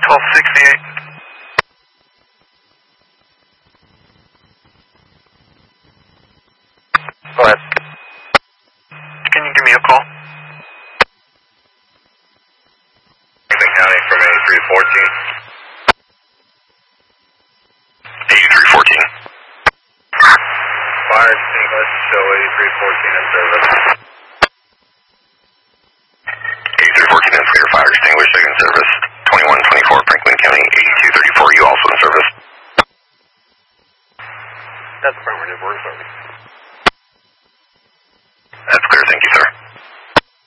1268. Go ahead. Can you give me a call? Franklin County from 8314. 8314. Fire extinguished, show 8314 in service. 8314 is clear, fire extinguished, in service. 2124 Franklin County, 8234, you also in service? That's affirmative, we're in service.